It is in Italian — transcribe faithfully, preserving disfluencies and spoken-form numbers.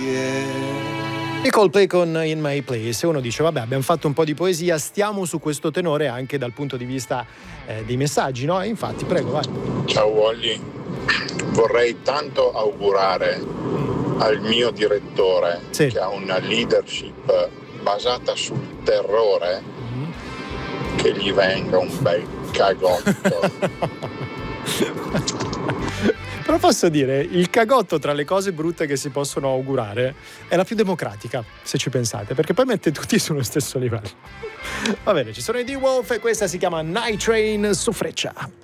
I Coldplay con In My Place. Uno dice vabbè, abbiamo fatto un po' di poesia, stiamo su questo tenore anche dal punto di vista eh, dei messaggi, no? E infatti, prego, vai. Ciao Wally, vorrei tanto augurare al mio direttore, sì, che ha una leadership basata sul terrore, mm-hmm, che gli venga un bel cagotto. Però posso dire, il cagotto tra le cose brutte che si possono augurare è la più democratica, se ci pensate, perché poi mette tutti sullo stesso livello. Va bene, ci sono i D-Wolf e questa si chiama Night Train su Freccia.